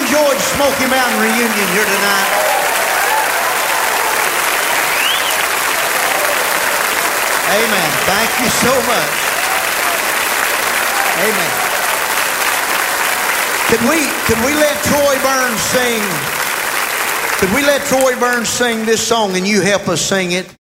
enjoyed Smoky Mountain Reunion here tonight. Amen. Thank you so much. Amen. Could we let Troy Burns sing? Could we let Troy Burns sing this song and you help us sing it?